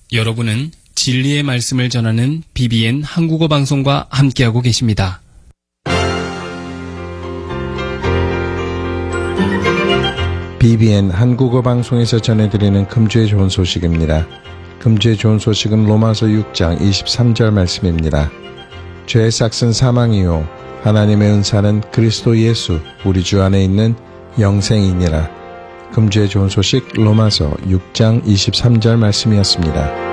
여러분은 진리의 말씀을 전하는 BBN 한국어 방송과 함께하고 계십니다. BBN 한국어 방송에서 전해드리는 금주의 좋은 소식입니다. 금주의 좋은 소식은 로마서 6장 23절 말씀입니다. 죄의 삭은 사망이요 하나님의 은사는 그리스도 예수 우리 주 안에 있는 영생이니라. 금주의 좋은 소식 로마서 6장 23절 말씀이었습니다.